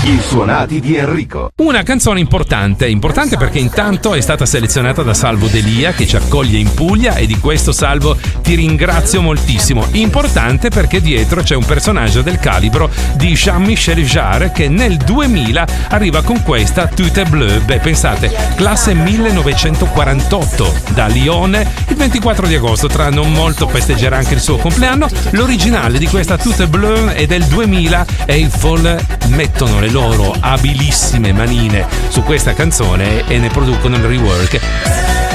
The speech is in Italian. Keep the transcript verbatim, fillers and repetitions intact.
I suonati di Enrico. Una canzone importante, importante perché intanto è stata selezionata da Salvo Delia che ci accoglie in Puglia e di questo, Salvo, ti ringrazio moltissimo. Importante perché dietro c'è un personaggio del calibro di Jean-Michel Jarre che nel duemila arriva con questa Tout est bleu. Beh, pensate, classe millenovecentoquarantotto da Lione, il ventiquattro di agosto, tra non molto festeggerà anche il suo compleanno. L'originale di questa Tout est bleu è del duemila e i Fall mettono le loro abilissime manine su questa canzone e ne producono il rework.